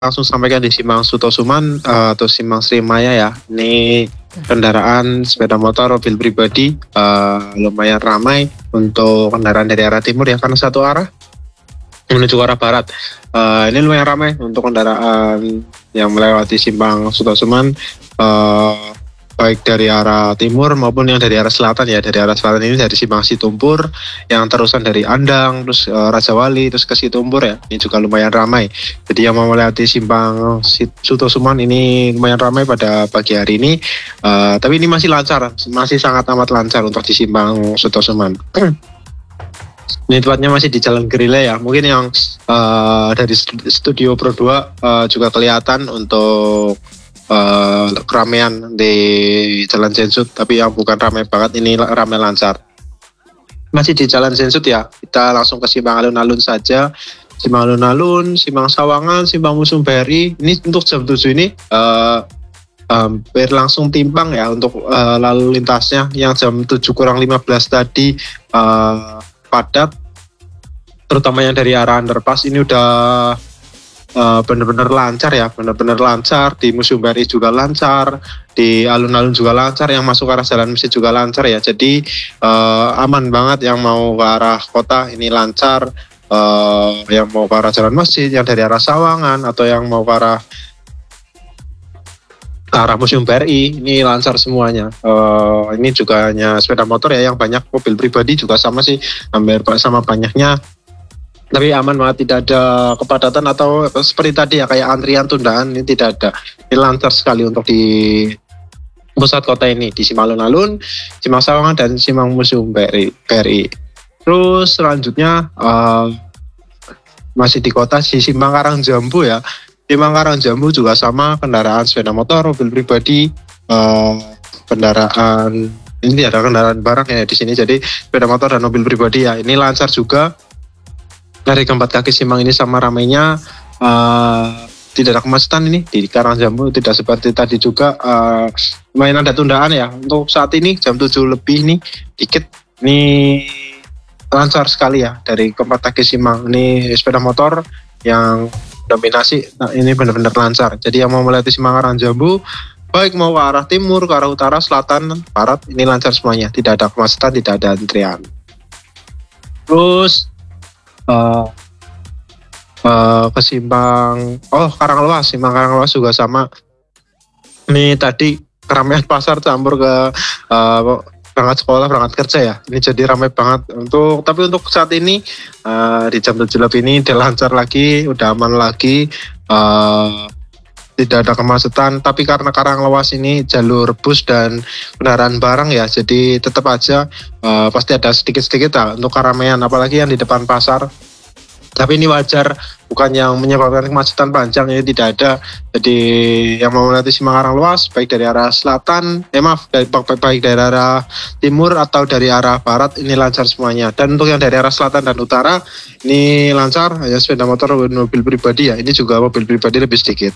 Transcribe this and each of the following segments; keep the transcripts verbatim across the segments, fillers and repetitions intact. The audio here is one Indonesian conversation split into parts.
langsung sampaikan di Simpang Sutosuman uh, atau Simpang Srimaya ya. Ini kendaraan sepeda motor, mobil pribadi uh, lumayan ramai untuk kendaraan dari arah timur ya, karena satu arah menuju ke arah barat. Uh, ini lumayan ramai untuk kendaraan yang melewati Simpang Sutosuman, uh, baik dari arah timur maupun yang dari arah selatan ya. Dari arah selatan ini dari Simpang Situmpur, yang terusan dari Andang, terus uh, Raja Wali, terus ke Situmpur ya. Ini juga lumayan ramai. Jadi yang mau melewati Simpang Sutosuman ini lumayan ramai pada pagi hari ini. Uh, tapi ini masih lancar, masih sangat amat lancar untuk di Simpang Sutosuman. Ini tempatnya masih di Jalan Gerila ya. Mungkin yang uh, dari studio Pro dua uh, juga kelihatan untuk uh, keramaian di Jalan Sensut, tapi yang bukan ramai banget, ini ramai lancar. Masih di Jalan Sensut ya. Kita langsung ke Simpang Alun-Alun saja. Simpang Alun-Alun, Simpang Sawangan, Simpang Museum B R I. Ini untuk jam tujuh ini uh, hampir langsung timpang ya untuk uh, lalu lintasnya. Yang jam tujuh kurang lima belas tadi uh, padat, terutama yang dari arah underpass ini udah uh, benar-benar lancar ya, benar-benar lancar. Di Museum B R I juga lancar, di alun-alun juga lancar, yang masuk ke arah Jalan Masjid juga lancar ya. Jadi uh, aman banget yang mau ke arah kota ini lancar, uh, yang mau ke arah Jalan Masjid, yang dari arah Sawangan atau yang mau ke arah ke arah Museum B R I ini lancar semuanya. Uh, ini juga hanya sepeda motor ya, yang banyak mobil pribadi juga sama sih, hampir sama banyaknya. Tapi aman banget, tidak ada kepadatan atau seperti tadi ya kayak antrian tundaan, ini tidak ada. Ini lancar sekali untuk di pusat kota ini, di Simpang Alun-Alun, Simpang Sawangan dan Simpang Museum B R I. B R I. Terus selanjutnya uh, masih di kota, di Simpang Karangjambu ya. Simpang Karangjambu juga sama, kendaraan sepeda motor, mobil pribadi, uh, kendaraan ini ada kendaraan barang ya di sini. Jadi sepeda motor dan mobil pribadi ya, ini lancar juga. Dari keempat kaki Simpang ini sama ramainya, uh, tidak ada kemacetan ini di Karangjambu, tidak seperti tadi juga. Uh, lumayan ada tundaan ya untuk saat ini jam tujuh lebih nih dikit. Ini lancar sekali ya dari keempat kaki Simpang. Ini sepeda motor yang dominasi, nah ini benar-benar lancar. Jadi yang mau melewati Simpang Karangjambu, baik mau ke arah timur, ke arah utara, selatan, barat, ini lancar semuanya. Tidak ada kemacetan, tidak ada antrian. Terus Uh, uh, ke Simpang oh Karanglewas, Simpang Karanglewas juga sama. Ini tadi keramaian pasar campur ke uh, berangkat sekolah, berangkat kerja ya. Ini jadi ramai banget. Untuk tapi untuk saat ini uh, di jam tujuh lebih ini udah lancar lagi, udah aman lagi. Uh, tidak ada kemacetan, tapi karena Karanglewas ini jalur bus dan kendaraan barang ya, jadi tetap aja uh, pasti ada sedikit-sedikit lah untuk keramaian, apalagi yang di depan pasar. Tapi ini wajar, bukan yang menyebabkan kemacetan panjang, ini tidak ada. Jadi yang mau melewati Simpang Karanglewas baik dari arah selatan, eh maaf, dari, baik dari arah timur atau dari arah barat, ini lancar semuanya. Dan untuk yang dari arah selatan dan utara ini lancar, hanya sepeda motor dan mobil pribadi ya. Ini juga mobil pribadi lebih sedikit.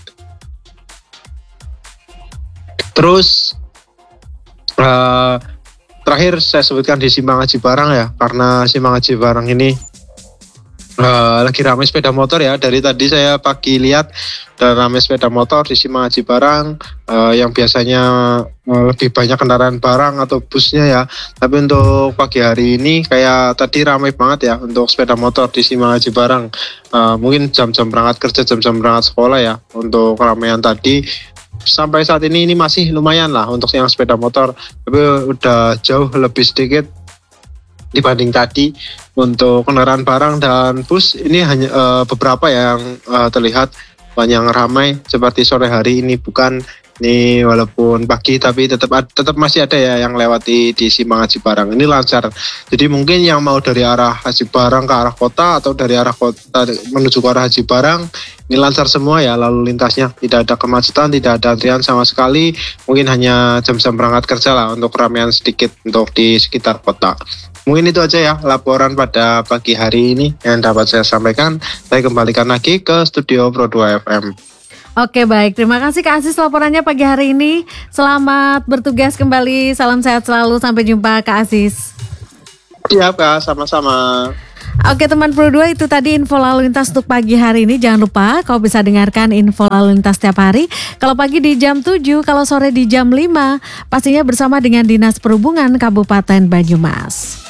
Terus uh, terakhir saya sebutkan di Simpang Aji Barang ya, karena Simpang Aji Barang ini uh, lagi ramai sepeda motor ya. Dari tadi saya pagi lihat dan ramai sepeda motor di Simpang Aji Barang, uh, yang biasanya uh, lebih banyak kendaraan barang atau busnya ya. Tapi untuk pagi hari ini kayak tadi ramai banget ya untuk sepeda motor di Simpang Aji Barang. Uh, mungkin jam-jam berangkat kerja, jam-jam berangkat sekolah ya. Untuk keramaian tadi sampai saat ini ini masih lumayan lah untuk yang sepeda motor, tapi udah jauh lebih sedikit dibanding tadi. Untuk kendaraan barang dan bus ini hanya uh, beberapa yang uh, terlihat banyak ramai seperti sore hari ini, bukan ini walaupun pagi tapi tetap tetap masih ada ya yang lewati di Simpang Aji Barang. Ini lancar. Jadi mungkin yang mau dari arah Aji Barang ke arah kota atau dari arah kota menuju ke arah Aji Barang, ini lancar semua ya lalu lintasnya. Tidak ada kemacetan, tidak ada antrian sama sekali. Mungkin hanya jam-jam berangkat kerja lah untuk keramaian sedikit untuk di sekitar kota. Mungkin itu aja ya laporan pada pagi hari ini yang dapat saya sampaikan. Saya kembalikan lagi ke studio Pro dua F M. Oke, baik, terima kasih Kak Aziz laporannya pagi hari ini. Selamat bertugas kembali, salam sehat selalu, sampai jumpa Kak Aziz. Iya Kak, sama-sama. Oke teman Pro dua, itu tadi info lalu lintas untuk pagi hari ini. Jangan lupa kau bisa dengarkan info lalu lintas setiap hari. Kalau pagi di jam tujuh, kalau sore di jam lima. Pastinya bersama dengan Dinas Perhubungan Kabupaten Banyumas.